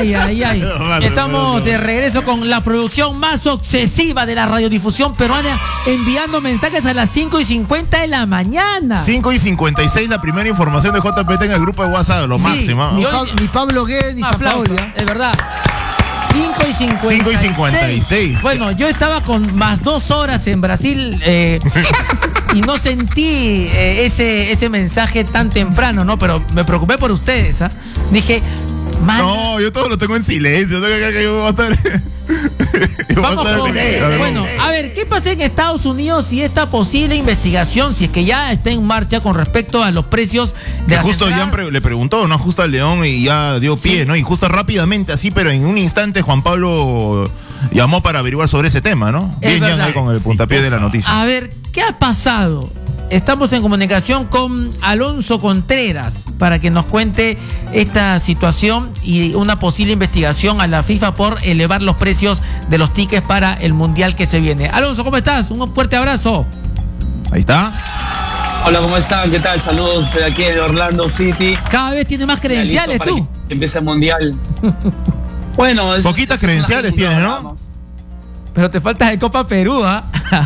Ay. Estamos de regreso con la producción más obsesiva de la radiodifusión peruana, enviando mensajes a las 5:50 de la mañana. 5:56, la primera información de JPT en el grupo de WhatsApp, lo máximo. Ni Pablo Guedes, ni Paoli. Es verdad. 5:56. Bueno, yo estaba con más 2 horas en Brasil y no sentí ese mensaje tan temprano, ¿no? Pero me preocupé por ustedes, ¿ah? Dije, no, yo todo lo tengo en silencio. Bueno, a ver, ¿qué pasa en Estados Unidos y esta posible investigación, si es que ya está en marcha con respecto a los precios de las justo entradas? ya le preguntó, ¿no? Justo al León y ya dio pie, ¿no? Y justo rápidamente así, pero en un instante Juan Pablo llamó para averiguar sobre ese tema, ¿no? Bien, ya ahí con el puntapié de la noticia. A ver, ¿qué ha pasado? Estamos en comunicación con Alonso Contreras para que nos cuente esta situación y una posible investigación a la FIFA por elevar los precios de los tickets para el Mundial que se viene. Alonso, ¿cómo estás? Un fuerte abrazo. Ahí está. Hola, ¿cómo están? ¿Qué tal? Saludos de aquí de Orlando City. Cada vez tienes más credenciales tú. Que empiece el Mundial. Bueno, poquitas credenciales tienes, ¿no? Pero te faltas de Copa Perú, ¿ah?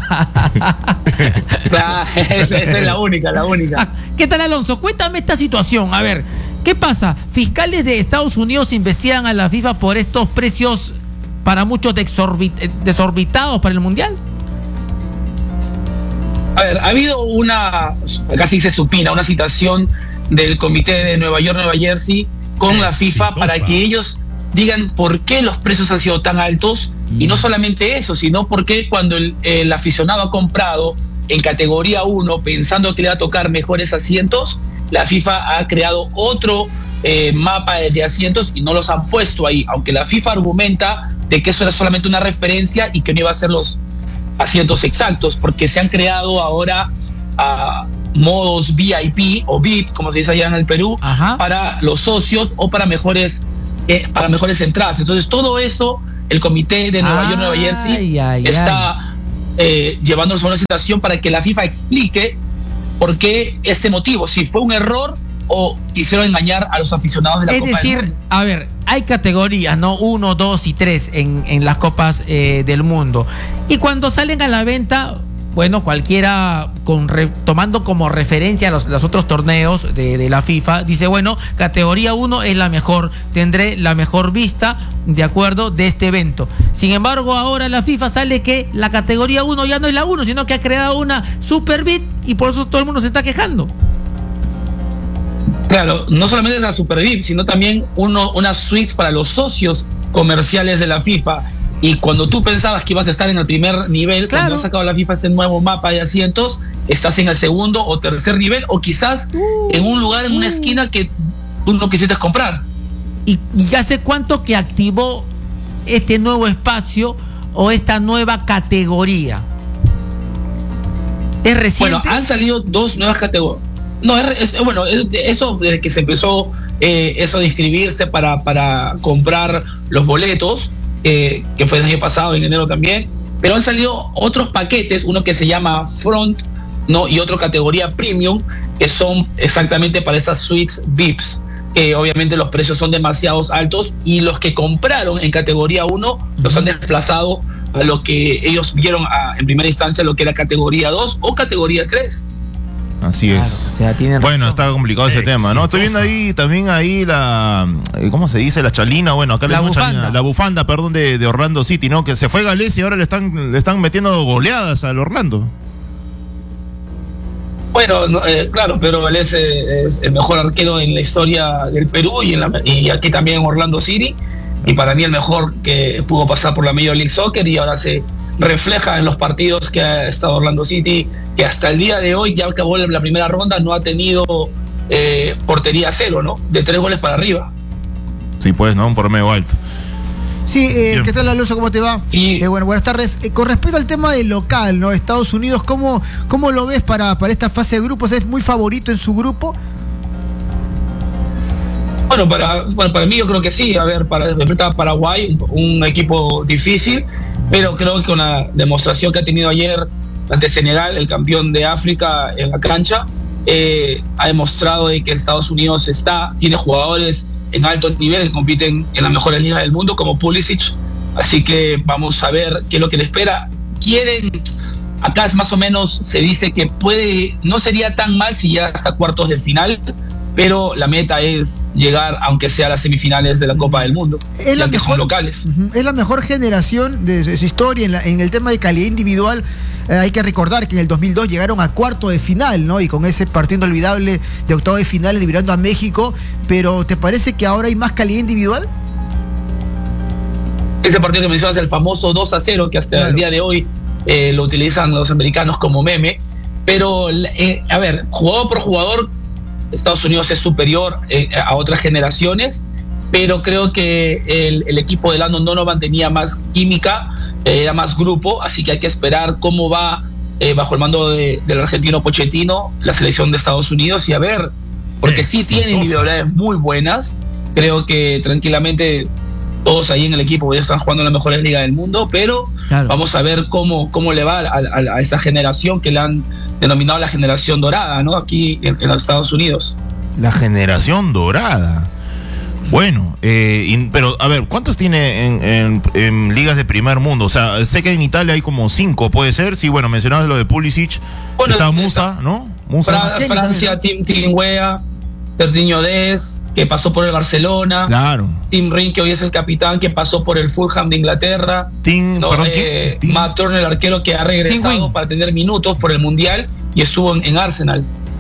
Claro, esa es la única. ¿Qué tal, Alonso? Cuéntame esta situación. A ver, ¿qué pasa? Fiscales de Estados Unidos investigan a la FIFA por estos precios para muchos desorbitados para el Mundial. A ver, ha habido casi se supina, una citación del comité de Nueva York, Nueva Jersey con la FIFA para que ellos digan por qué los precios han sido tan altos y no solamente eso, sino por qué cuando el aficionado ha comprado en categoría 1 pensando que le va a tocar mejores asientos, la FIFA ha creado otro mapa de asientos y no los han puesto ahí, aunque la FIFA argumenta de que eso era solamente una referencia y que no iba a ser los asientos exactos, porque se han creado ahora modos VIP o VIP, como se dice allá en el Perú, para los socios o para mejores entradas. Entonces todo eso el comité de Nueva York, Nueva Jersey está llevándonos a una situación para que la FIFA explique por qué este motivo, si fue un error o quisieron engañar a los aficionados de la Copa del Mundo. A ver, hay categorías, ¿no? 1, 2 y 3 en las Copas del Mundo. Y cuando salen a la venta, bueno, cualquiera tomando como referencia los otros torneos de la FIFA, dice, bueno, categoría 1 es la mejor, tendré la mejor vista de acuerdo de este evento. Sin embargo, ahora la FIFA sale que la categoría 1 ya no es la 1, sino que ha creado una Super VIP y por eso todo el mundo se está quejando. Claro, no solamente la Super VIP, sino también unas suites para los socios comerciales de la FIFA. Y cuando tú pensabas que ibas a estar en el primer nivel, cuando ha sacado la FIFA este nuevo mapa de asientos, estás en el segundo o tercer nivel, o quizás en un lugar, en una esquina que tú no quisiste comprar. ¿Y hace cuánto que activó este nuevo espacio o esta nueva categoría? ¿Es reciente? Bueno, han salido 2 nuevas categorías. No, eso desde que se empezó eso de inscribirse para comprar los boletos, que fue el año pasado, en enero también, pero han salido otros paquetes, uno que se llama Front, ¿no? Y otro categoría Premium, que son exactamente para esas suites VIPs. Obviamente los precios son demasiado altos y los que compraron en categoría 1 los han desplazado a lo que ellos vieron en primera instancia, lo que era categoría 2 o categoría 3. Así es. O sea, bueno, está complicado ese tema, ¿no? Estoy viendo también la, ¿cómo se dice? La chalina, bueno, acá la bufanda. La bufanda, perdón, de Orlando City, ¿no? Que se fue Galés y ahora le están metiendo goleadas al Orlando. Bueno, claro, pero Galés es el mejor arquero en la historia del Perú y aquí también en Orlando City, y para mí el mejor que pudo pasar por la Major League Soccer, y ahora se refleja en los partidos que ha estado Orlando City, que hasta el día de hoy, ya acabó la primera ronda, no ha tenido portería cero, ¿no? De 3 goles para arriba. Sí, pues, ¿no? Un promedio alto. Sí, ¿qué tal, Alonso? ¿Cómo te va? Bueno, buenas tardes. Con respecto al tema del local, ¿no? Estados Unidos, ¿cómo lo ves para esta fase de grupos? ¿Es muy favorito en su grupo? Bueno, para mí yo creo que sí. A ver, para enfrentar a Paraguay, un equipo difícil, pero creo que con la demostración que ha tenido ayer ante Senegal, el campeón de África en la cancha, ha demostrado de que Estados Unidos tiene jugadores en alto nivel, que compiten en las mejores ligas del mundo, como Pulisic. Así que vamos a ver qué es lo que le espera. Acá es más o menos, se dice que no sería tan mal si llega hasta cuartos de final, pero la meta es llegar, aunque sea a las semifinales de la Copa del Mundo, ya que son locales. Es la mejor generación de su historia en el tema de calidad individual. Hay que recordar que en el 2002 llegaron a cuarto de final, ¿no? Y con ese partido inolvidable de octavo de final, liberando a México. Pero ¿te parece que ahora hay más calidad individual? Ese partido que mencionas, el famoso 2-0, que hasta el día de hoy lo utilizan los americanos como meme. Pero, a ver, jugador por jugador, Estados Unidos es superior a otras generaciones, pero creo que el equipo de Landon Donovan tenía más química, era más grupo, así que hay que esperar cómo va bajo el mando del argentino Pochettino la selección de Estados Unidos, y a ver, porque sí tiene individualidades muy buenas. Creo que tranquilamente todos ahí en el equipo ya están jugando en la mejores ligas del mundo, pero vamos a ver cómo le va a esta generación que le han denominado la generación dorada, ¿no? Aquí en los Estados Unidos. La generación dorada. Bueno, pero a ver, ¿cuántos tiene en ligas de primer mundo? O sea, sé que en Italia hay como 5, ¿puede ser? Sí, bueno, mencionabas lo de Pulisic. Bueno, está Musa, ¿no? Musa. Francia, Tim Weah, Serginho Dest, que pasó por el Barcelona. Claro. Tim Ring, que hoy es el capitán, que pasó por el Fulham de Inglaterra. Matt Turner, el arquero, que ha regresado para tener minutos por el Mundial y estuvo en Arsenal.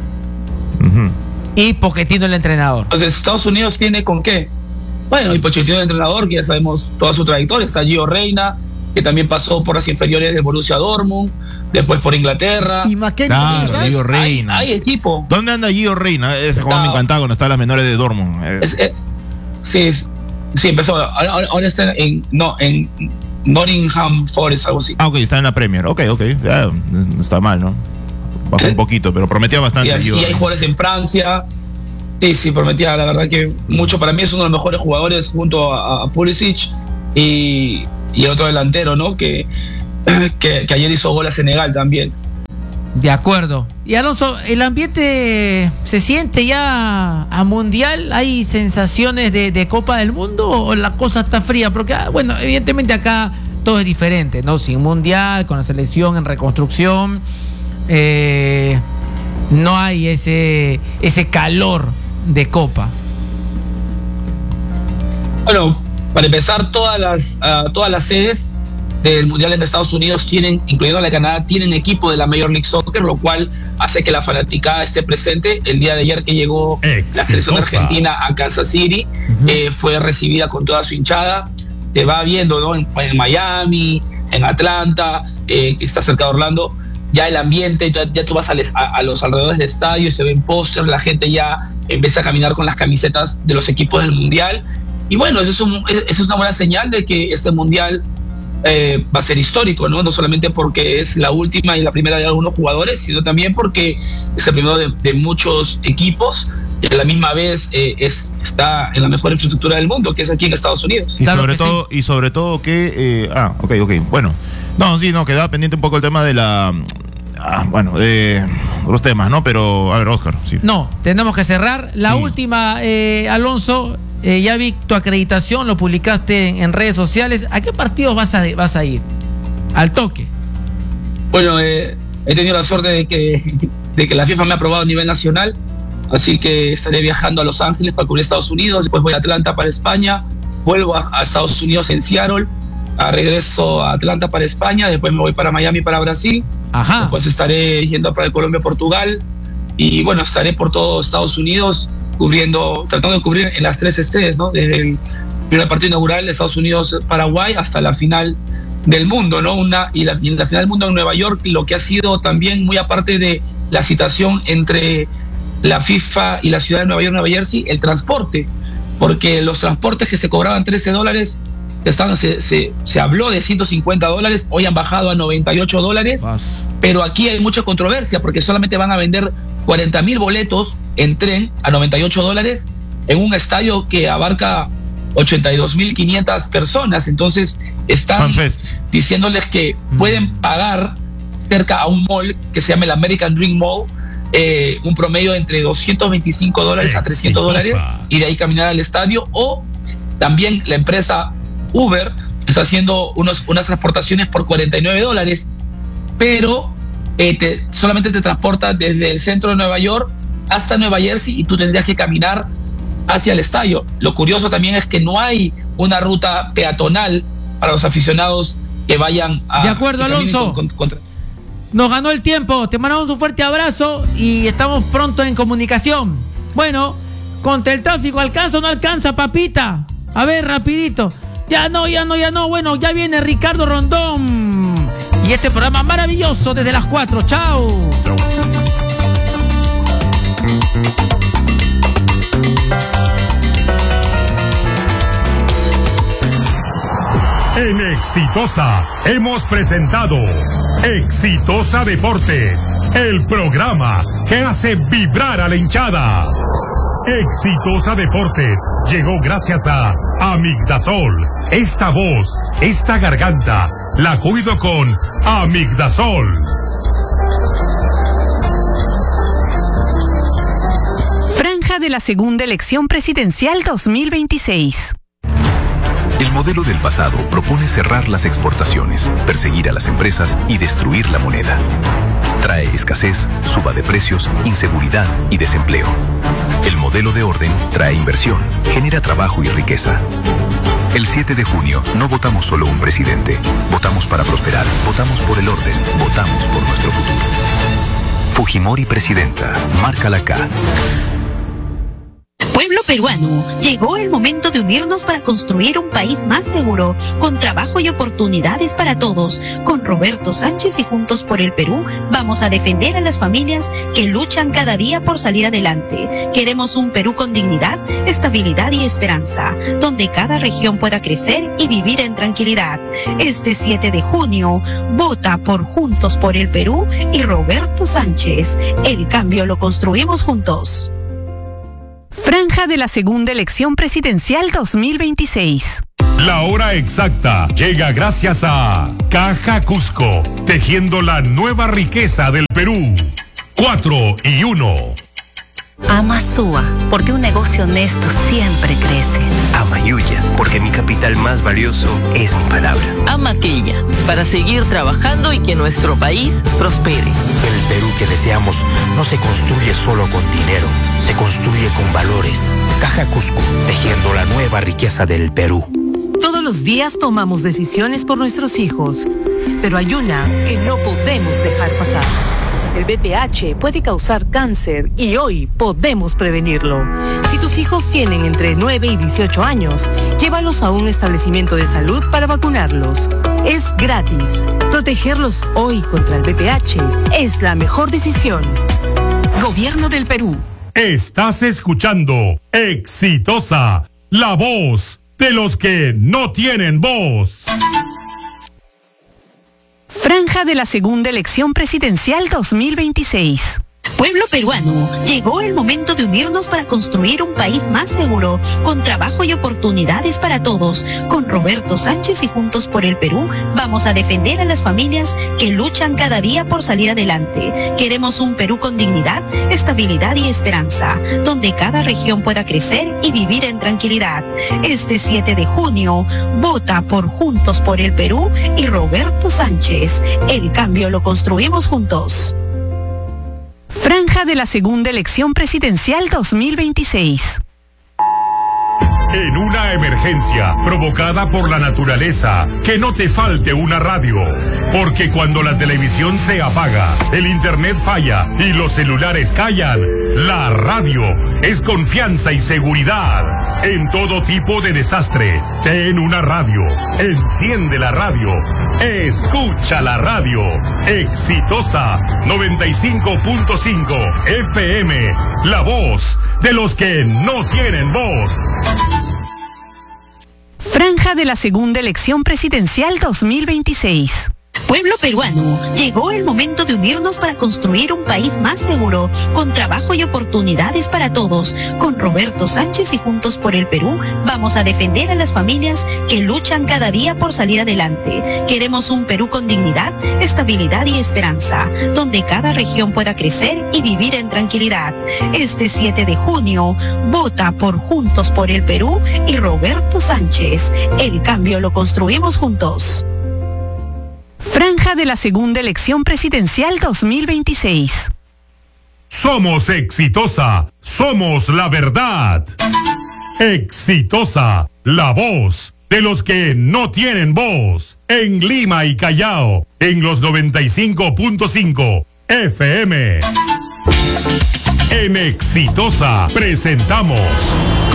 Y Pochettino el entrenador. Entonces, Estados Unidos tiene con qué. Bueno, y Pochettino el entrenador, que ya sabemos toda su trayectoria. Está Gio Reyna, que también pasó por las inferiores del Borussia Dortmund, después por Inglaterra. Y McKennie. Claro, Gio Reyna. Hay equipo. ¿Dónde anda Gio Reyna? Ese jugador me encantaba cuando estaba en las menores de Dortmund. Sí, empezó. Ahora está en Nottingham Forest, algo así. Ok, está en la Premier. Ok. Ya, no está mal, ¿no? Bajó un poquito, pero prometía bastante. Y hay jugadores en Francia. Sí, prometía, la verdad que mucho. Para mí es uno de los mejores jugadores junto a Pulisic y el otro delantero, ¿no? Que ayer hizo gol a Senegal también. De acuerdo. Y Alonso, ¿el ambiente se siente ya a mundial? ¿Hay sensaciones de Copa del Mundo o la cosa está fría? Porque, bueno, evidentemente acá todo es diferente, ¿no? Sin mundial, con la selección en reconstrucción, no hay ese calor de Copa. Bueno, para empezar, todas las sedes del Mundial en Estados Unidos tienen, incluyendo la de Canadá, tienen equipo de la Major League Soccer, lo cual hace que la fanaticada esté presente. El día de ayer que llegó la selección argentina a Kansas City, fue recibida con toda su hinchada. Te va viendo, ¿no? En Miami, en Atlanta, que está cerca de Orlando. Ya el ambiente, ya tú vas a los alrededores del estadio y se ven pósters, la gente ya empieza a caminar con las camisetas de los equipos del Mundial. Y bueno, eso es una buena señal de que este Mundial va a ser histórico, ¿no? No solamente porque es la última y la primera de algunos jugadores, sino también porque es el primero de muchos equipos y a la misma vez está en la mejor infraestructura del mundo, que es aquí en Estados Unidos. Y sobre todo que... bueno. Quedaba pendiente un poco el tema de los temas, ¿no? Pero, a ver, Oscar. Sí. No, tenemos que cerrar. La última, Alonso, ya vi tu acreditación, lo publicaste en redes sociales. ¿A qué partidos vas a ir? Al toque. Bueno, he tenido la suerte de que la FIFA me ha aprobado a nivel nacional, así que estaré viajando a Los Ángeles para cubrir Estados Unidos, después voy a Atlanta para España, vuelvo a Estados Unidos en Seattle, regreso a Atlanta para España, después me voy para Miami para Brasil. Después estaré yendo para Colombia, Portugal, y bueno, estaré por todo Estados Unidos tratando de cubrir en las 3 sedes, ¿no? Desde el primer partido inaugural de Estados Unidos-Paraguay hasta la final del mundo, ¿no? Y la final del mundo en Nueva York, lo que ha sido también muy aparte de la citación entre la FIFA y la ciudad de Nueva Jersey, el transporte, porque los transportes que se cobraban $13, se habló de $150, hoy han bajado a $98, pero aquí hay mucha controversia porque solamente van a vender 40,000 boletos en tren a $98 en un estadio que abarca 82,500 personas. Entonces están diciéndoles que pueden pagar cerca a un mall que se llama el American Dream Mall un promedio entre $225 a $300 y de ahí caminar al estadio. O también la empresa Uber está haciendo unas transportaciones por $49, pero solamente te transporta desde el centro de Nueva York hasta Nueva Jersey y tú tendrías que caminar hacia el estadio. Lo curioso también es que no hay una ruta peatonal para los aficionados que vayan a... De acuerdo, Alonso. Nos ganó el tiempo. Te mandamos un fuerte abrazo y estamos pronto en comunicación. Bueno, contra el tráfico, ¿alcanza o no alcanza, papita? A ver, rapidito. Ya no. Bueno, ya viene Ricardo Rondón. Y este programa maravilloso desde las 4. ¡Chao! En Exitosa hemos presentado Exitosa Deportes, el programa que hace vibrar a la hinchada. Exitosa Deportes llegó gracias a Amigdasol. Esta voz, esta garganta, la cuido con Amigdasol. Franja de la segunda elección presidencial 2026. El modelo del pasado propone cerrar las exportaciones, perseguir a las empresas y destruir la moneda. Trae escasez, suba de precios, inseguridad y desempleo. El modelo de orden trae inversión, genera trabajo y riqueza. El 7 de junio no votamos solo un presidente, votamos para prosperar, votamos por el orden, votamos por nuestro futuro. Fujimori presidenta, márcala acá. Pueblo peruano, llegó el momento de unirnos para construir un país más seguro, con trabajo y oportunidades para todos. Con Roberto Sánchez y Juntos por el Perú, vamos a defender a las familias que luchan cada día por salir adelante. Queremos un Perú con dignidad, estabilidad y esperanza, donde cada región pueda crecer y vivir en tranquilidad. Este 7 de junio, vota por Juntos por el Perú y Roberto Sánchez. El cambio lo construimos juntos. Franja de la segunda elección presidencial 2026. La hora exacta llega gracias a Caja Cusco, tejiendo la nueva riqueza del Perú. 4-1. Amasúa, porque un negocio honesto siempre crece. Amayuya, porque mi capital más valioso es mi palabra. Amaquilla, para seguir trabajando y que nuestro país prospere. El Perú que deseamos no se construye solo con dinero, se construye con valores. Caja Cusco, tejiendo la nueva riqueza del Perú. Todos los días tomamos decisiones por nuestros hijos, pero hay una que no podemos dejar pasar. El VPH puede causar cáncer y hoy podemos prevenirlo. Si tus hijos tienen entre 9 y 18 años, llévalos a un establecimiento de salud para vacunarlos. Es gratis. Protegerlos hoy contra el VPH es la mejor decisión. Gobierno del Perú. Estás escuchando Exitosa, la voz de los que no tienen voz. Franja de la segunda elección presidencial 2026. Pueblo peruano, llegó el momento de unirnos para construir un país más seguro, con trabajo y oportunidades para todos. Con Roberto Sánchez y Juntos por el Perú, vamos a defender a las familias que luchan cada día por salir adelante. Queremos un Perú con dignidad, estabilidad y esperanza, donde cada región pueda crecer y vivir en tranquilidad. Este 7 de junio, vota por Juntos por el Perú y Roberto Sánchez. El cambio lo construimos juntos. Franja de la segunda elección presidencial 2026. En una emergencia provocada por la naturaleza, que no te falte una radio. Porque cuando la televisión se apaga, el internet falla y los celulares callan, la radio es confianza y seguridad. En todo tipo de desastre, ten una radio. Enciende la radio. Escucha la radio. Exitosa 95.5 FM. La voz de los que no tienen voz. Franja de la segunda elección presidencial 2026. Pueblo peruano, llegó el momento de unirnos para construir un país más seguro, con trabajo y oportunidades para todos. Con Roberto Sánchez y Juntos por el Perú, vamos a defender a las familias que luchan cada día por salir adelante. Queremos un Perú con dignidad, estabilidad y esperanza, donde cada región pueda crecer y vivir en tranquilidad. Este 7 de junio, vota por Juntos por el Perú y Roberto Sánchez. El cambio lo construimos juntos. Franja de la segunda elección presidencial 2026. Somos Exitosa, somos la verdad. Exitosa, la voz de los que no tienen voz. En Lima y Callao, en los 95.5 FM. En Exitosa presentamos